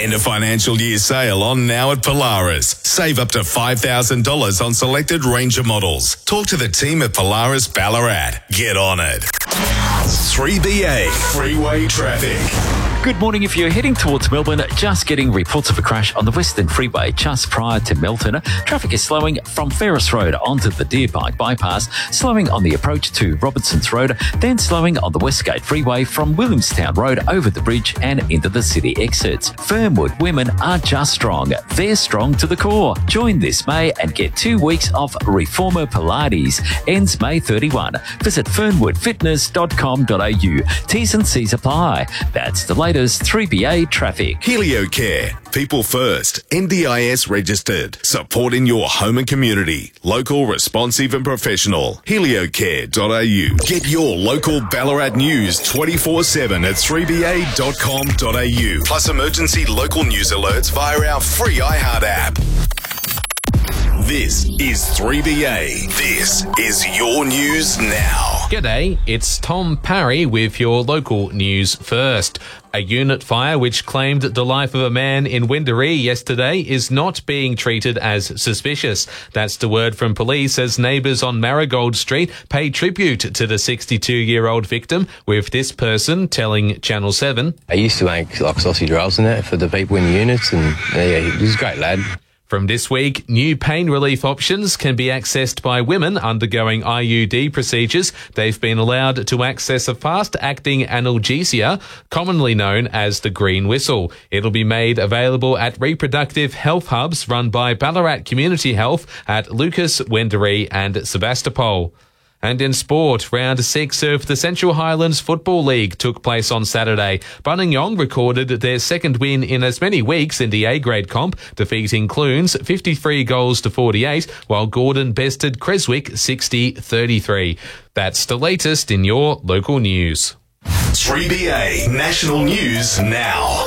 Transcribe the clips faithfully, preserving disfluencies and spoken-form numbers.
End of financial year sale on now at Polaris. Save up to five thousand dollars on selected Ranger models. Talk to the team at Polaris Ballarat. Get on it. three B A Freeway Traffic. Good morning. If you're heading towards Melbourne, just getting reports of a crash on the Western Freeway just prior to Melton. Traffic is slowing from Ferris Road onto the Deer Park bypass, slowing on the approach to Robertson's Road, then slowing on the Westgate Freeway from Williamstown Road over the bridge and into the city exits. Fernwood women are just strong. They're strong to the core. Join this May and get two weeks of Reformer Pilates. Ends May thirty-first. Visit fernwood fitness dot com dot a u. T's and C's apply. That's the latest three B A traffic. HelioCare. People first. N D I S registered. Supporting your home and community. Local, responsive and professional. heliocare dot a u. Get your local Ballarat news twenty-four seven at three b a dot com dot a u. Plus emergency local news alerts via our free iHeart app. This is three B A. This is your news now. G'day, it's Tom Parry with your local news first. A unit fire which claimed the life of a man in Windaree yesterday is not being treated as suspicious. That's the word from police as neighbours on Marigold Street pay tribute to the sixty-two-year-old victim, with this person telling Channel seven. I used to make like sausage rolls and that for the people in the units, and yeah, he was a great lad. From this week, new pain relief options can be accessed by women undergoing I U D procedures. They've been allowed to access a fast-acting analgesia, commonly known as the green whistle. It'll be made available at reproductive health hubs run by Ballarat Community Health at Lucas, Windaree and Sebastopol. And in sport, round six of the Central Highlands Football League took place on Saturday. Buninyong recorded their second win in as many weeks in the A-grade comp, defeating Clunes fifty-three goals to forty-eight, while Gordon bested Creswick sixty thirty-three. That's the latest in your local news. three B A National News Now.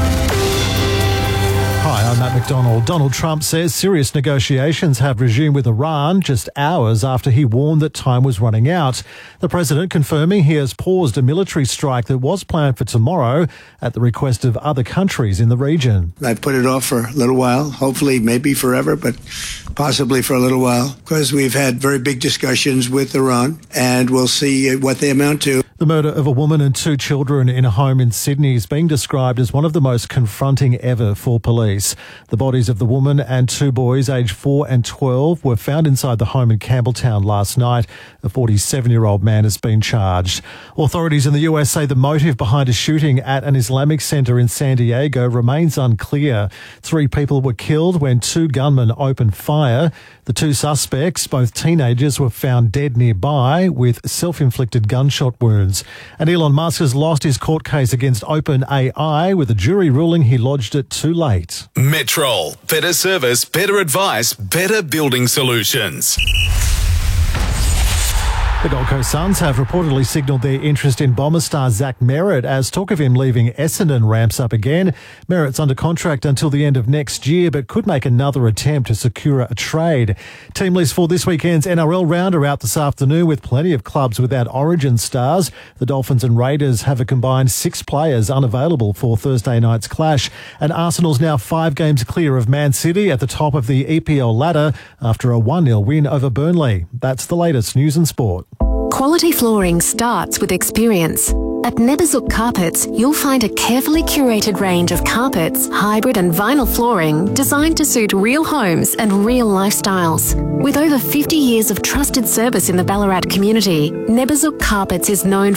Hi, I'm Matt McDonald. Donald Trump says serious negotiations have resumed with Iran just hours after he warned that time was running out. The president confirming he has paused a military strike that was planned for tomorrow at the request of other countries in the region. I've put it off for a little while, hopefully maybe forever, but possibly for a little while, because we've had very big discussions with Iran, and we'll see what they amount to. The murder of a woman and two children in a home in Sydney is being described as one of the most confronting ever for police. The bodies of the woman and two boys aged four and twelve were found inside the home in Campbelltown last night. A forty-seven-year-old man has been charged. Authorities in the U S say the motive behind a shooting at an Islamic center in San Diego remains unclear. Three people were killed when two gunmen opened fire. The two suspects, both teenagers, were found dead nearby with self-inflicted gunshot wounds. And Elon Musk has lost his court case against OpenAI with a jury ruling he lodged it too late. Metrol. Better service, better advice, better building solutions. The Gold Coast Suns have reportedly signalled their interest in Bomber star Zach Merritt as talk of him leaving Essendon ramps up again. Merritt's under contract until the end of next year but could make another attempt to secure a trade. Team lists for this weekend's N R L round are out this afternoon with plenty of clubs without origin stars. The Dolphins and Raiders have a combined six players unavailable for Thursday night's clash. And Arsenal's now five games clear of Man City at the top of the E P L ladder after a one nil win over Burnley. That's the latest news and sport. Quality flooring starts with experience. At Neberzuk Carpets, you'll find a carefully curated range of carpets, hybrid and vinyl flooring designed to suit real homes and real lifestyles. With over fifty years of trusted service in the Ballarat community, Neberzuk Carpets is known